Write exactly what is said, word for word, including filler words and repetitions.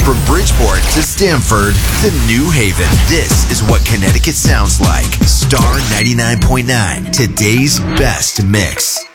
From Bridgeport to Stamford to New Haven, this is what Connecticut sounds like. Star ninety-nine point nine, today's best mix.